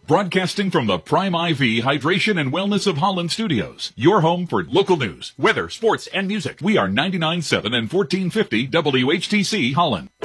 Broadcasting from the Prime IV Hydration and Wellness of Holland studios. Your home for local news, weather, sports, and music. We are 99.7 and 1450 WHTC Holland.